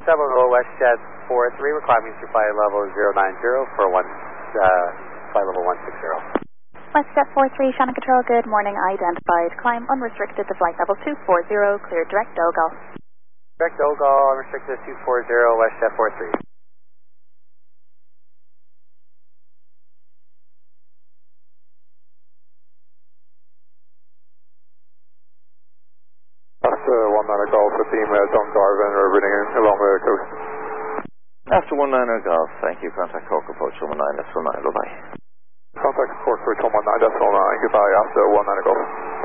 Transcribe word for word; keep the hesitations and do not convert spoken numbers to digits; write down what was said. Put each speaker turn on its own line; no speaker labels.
seven oh WestJet four three, we're climbing through flight level zero nine zero for one, uh, flight level one six zero.
WestJet four three, Shannon Control, good morning, identified. Climb unrestricted to flight level two four zero, clear direct Dogal.
Direct Dogal, unrestricted two four zero, WestJet four three.
After one niner Golf, the team uh, John Garvin orbiting along the coast.
After one niner Golf, thank you. Contact Cork approach one nine, that's one nine, bye-bye.
Contact Cork approach one nine, that's one nine, goodbye after one niner Golf.